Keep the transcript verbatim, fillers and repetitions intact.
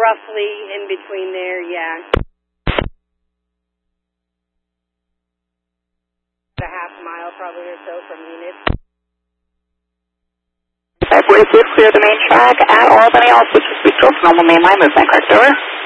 roughly in between there, yeah. A half mile probably or so from Enid. five forty-six, clear the main track at Albany, all switches restore for normal mainline movement, correct, over?